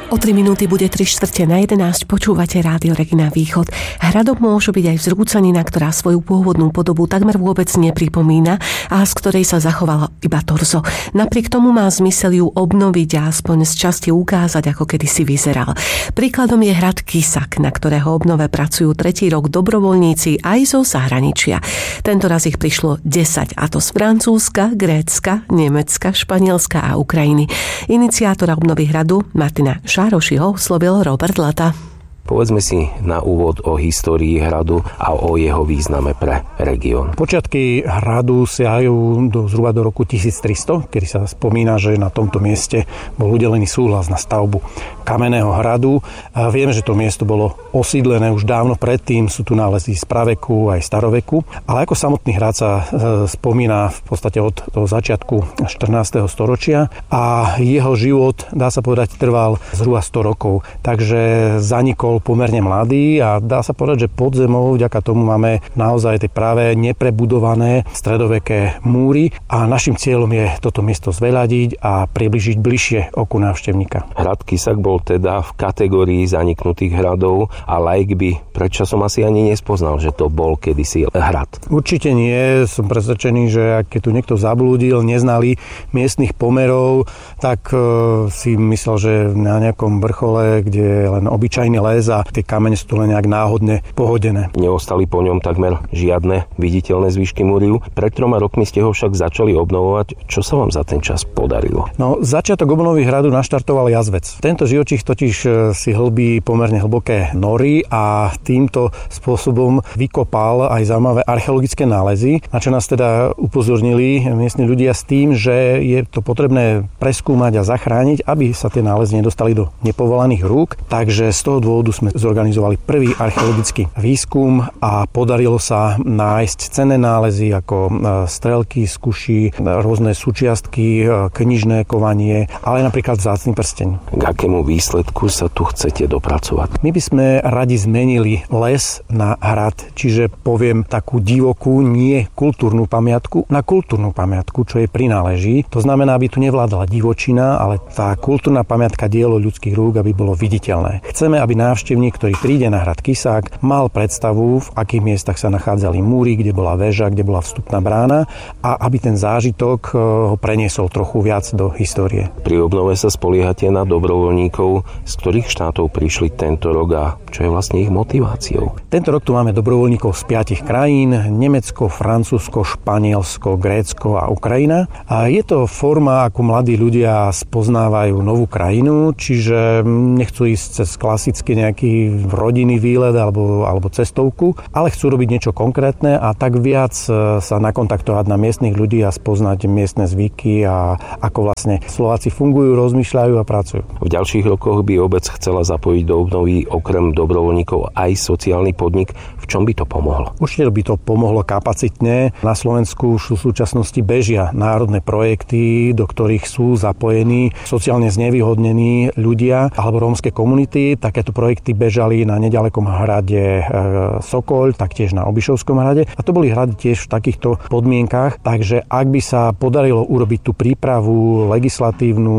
O 3 minúty bude 11:45, počúvate Rádio Regina Východ. Hradom môže byť aj vzrúcanina, ktorá svoju pôvodnú podobu takmer vôbec nepripomína a z ktorej sa zachovalo iba torzo. Napriek tomu má zmysel ju obnoviť a aspoň z časti ukázať, ako kedysi vyzeral. Príkladom je hrad Kisak, na ktorého obnove pracujú 3. rok dobrovoľníci aj zo zahraničia. Tento raz ich prišlo 10, a to z Francúzska, Grécka, Nemecka, Španielska a Ukrajiny. Iniciátora obnovy hradu Martina Šárošiho oslovil Robert Lata. Povedzme si na úvod o histórii hradu a o jeho význame pre región. Počiatky hradu siahajú zhruba do roku 1300, kedy sa spomína, že na tomto mieste bol udelený súhlas na stavbu kamenného hradu. A vieme, že to miesto bolo osídlené už dávno predtým, sú tu nálezy z praveku aj staroveku, ale ako samotný hrad sa spomína v podstate od toho začiatku 14. storočia a jeho život, dá sa povedať, trval zhruba 100 rokov. Takže zanikol pomerne mladý a dá sa povedať, že pod zemou vďaka tomu máme naozaj tie práve neprebudované stredoveké múry a našim cieľom je toto miesto zveľadiť a približiť bližšie oku návštevníka. Hrad Kisak bol teda v kategórii zaniknutých hradov a laik by predčasom asi ani nespoznal, že to bol kedysi hrad. Určite nie, som presvedčený, že ak tu niekto zablúdil, neznali miestnych pomerov, tak si myslel, že na nejakom vrchole, kde je len obyčajný les a tie kamene sú tu len nejak náhodne pohodené. Neostali po ňom takmer žiadne viditeľné zvyšky múriu. Pred 3 rokmi ste ho však začali obnovovať. Čo sa vám za ten čas podarilo? No, začiatok obnovy hradu naštartoval jazvec. Tento živočích totiž si hlbí pomerne hlboké nory a týmto spôsobom vykopal aj zaujímavé archeologické nálezy, na čo nás teda upozornili miestni ľudia s tým, že je to potrebné preskúmať a zachrániť, aby sa tie nálezy nedostali do nepovolaných rúk. Takže z toho dôvodu sme zorganizovali prvý archeologický výskum a podarilo sa nájsť cenné nálezy ako strelky z kuší, rôzne súčiastky, knižné kovanie, ale napríklad vzácny prsteň. K akému výsledku sa tu chcete dopracovať? My by sme radi zmenili les na hrad, čiže poviem takú divokú, nie kultúrnu pamiatku, na kultúrnu pamiatku, čo jej prináleží. To znamená, aby tu nevládala divočina, ale tá kultúrna pamiatka, dielo ľudských rúk, aby bolo viditeľné. Chceme, aby návštevník, ktorý príde na hrad Kisák, mal predstavu, v akých miestach sa nachádzali múry, kde bola väža, kde bola vstupná brána a aby ten zážitok ho preniesol trochu viac do histórie. Pri obnove sa spoliehate na dobrovoľníkov, z ktorých štátov prišli tento rok a čo je vlastne ich motiváciou? Tento rok tu máme dobrovoľníkov z 5 krajín: Nemecko, Francúzsko, Španielsko, Grécko a Ukrajina. A je to forma, ako mladí ľudia spoznávajú novú krajinu, čiže nechcú ísť cez klasicky nejaký rodinný výlet alebo cestovku, ale chcú robiť niečo konkrétne a tak viac sa nakontaktovať na miestnych ľudí a spoznať miestne zvyky a ako vlastne Slováci fungujú, rozmýšľajú a pracujú. V ďalších rokoch by obec chcela zapojiť do obnovy okrem dobrovoľníkov aj sociálny podnik. V čom by to pomohlo? Určite by to pomohlo kapacitne. Na Slovensku už v súčasnosti bežia národné projekty, do ktorých sú zapojení sociálne znevýhodnení ľudia alebo rómske komunity. Takéto projekty bežali na neďalekom hrade Sokoľ, taktiež na Obišovskom hrade. A to boli hrady tiež v takýchto podmienkach. Takže ak by sa podarilo urobiť tú prípravu legislatívnu,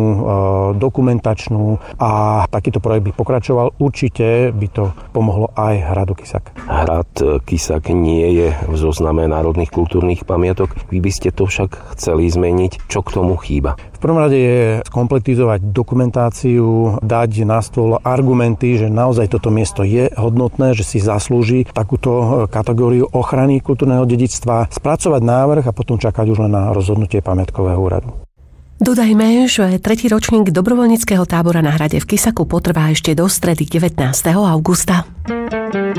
dokumentačnú a takýto projekt by pokračoval, určite by to pomohlo aj hradu Kisak. Hrad Kisak nie je v zozname národných kultúrnych pamiatok. Vy by ste to však chceli zmeniť. Čo k tomu chýba? V prvom rade je skompletizovať dokumentáciu, dať na stôl argumenty, že naozaj toto miesto je hodnotné, že si zaslúži takúto kategóriu ochrany kultúrneho dedičstva, spracovať návrh a potom čakať už len na rozhodnutie pamiatkového úradu. Dodajme, že 3. ročník dobrovoľníckeho tábora na hrade v Kisaku potrvá ešte do stredy 19. augusta.